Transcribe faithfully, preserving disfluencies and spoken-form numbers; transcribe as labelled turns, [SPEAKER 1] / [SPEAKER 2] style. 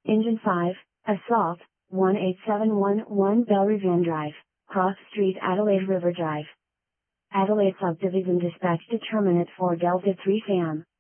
[SPEAKER 1] Engine five, Assault, one eight seven one one Belrivan Drive, Cross Street, Adelaide River Drive. Adelaide Subdivision Dispatch Determinant for Delta three F A M.